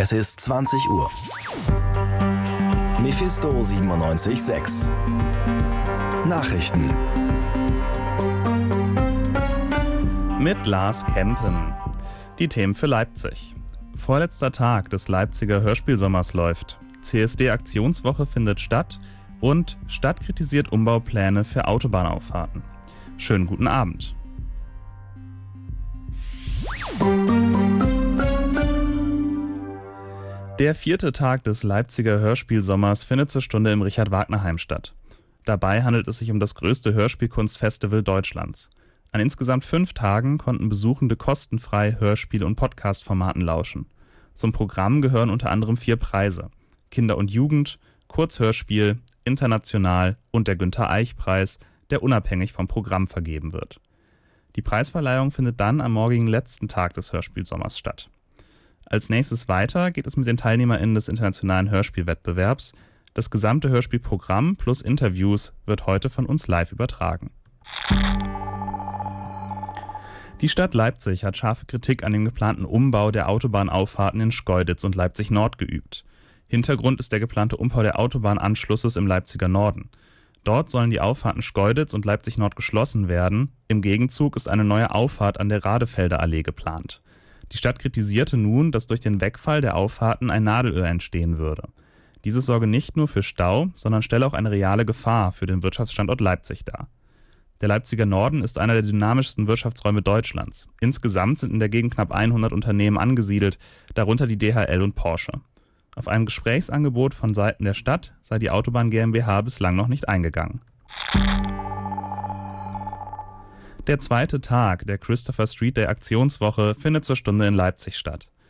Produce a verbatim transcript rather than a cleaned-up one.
Es ist zwanzig Uhr. Mephisto siebenundneunzig Komma sechs. Nachrichten. Mit Lars Kempen. Die Themen für Leipzig. Vorletzter Tag des Leipziger Hörspielsommers läuft. C S D-Aktionswoche findet statt und Stadt kritisiert Umbaupläne für Autobahnauffahrten. Schönen guten Abend. Der vierte Tag des Leipziger Hörspielsommers findet zur Stunde im Richard-Wagner-Heim statt. Dabei handelt es sich um das größte Hörspielkunstfestival Deutschlands. An insgesamt fünf Tagen konnten Besuchende kostenfrei Hörspiel- und Podcast-Formaten lauschen. Zum Programm gehören unter anderem vier Preise: Kinder und Jugend, Kurzhörspiel, International und der Günther-Eich-Preis, der unabhängig vom Programm vergeben wird. Die Preisverleihung findet dann am morgigen letzten Tag des Hörspielsommers statt. Als nächstes weiter geht es mit den TeilnehmerInnen des internationalen Hörspielwettbewerbs. Das gesamte Hörspielprogramm plus Interviews wird heute von uns live übertragen. Die Stadt Leipzig hat scharfe Kritik an dem geplanten Umbau der Autobahnauffahrten in Schkeuditz und Leipzig-Nord geübt. Hintergrund ist der geplante Umbau der Autobahnanschlusses im Leipziger Norden. Dort sollen die Auffahrten Schkeuditz und Leipzig-Nord geschlossen werden. Im Gegenzug ist eine neue Auffahrt an der Radefelder Allee geplant. Die Stadt kritisierte nun, dass durch den Wegfall der Auffahrten ein Nadelöhr entstehen würde. Dieses sorge nicht nur für Stau, sondern stelle auch eine reale Gefahr für den Wirtschaftsstandort Leipzig dar. Der Leipziger Norden ist einer der dynamischsten Wirtschaftsräume Deutschlands. Insgesamt sind in der Gegend knapp hundert Unternehmen angesiedelt, darunter die D H L und Porsche. Auf ein Gesprächsangebot von Seiten der Stadt sei die Autobahn GmbH bislang noch nicht eingegangen. Der zweite Tag der Christopher Street Day Aktionswoche findet zur Stunde in Leipzig statt.